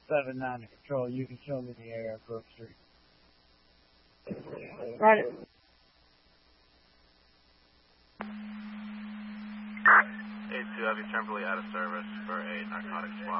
7-9 to control. You can show me the area of Brook Street. Roger. 8-2, have you temporarily out of service for a narcotics swap.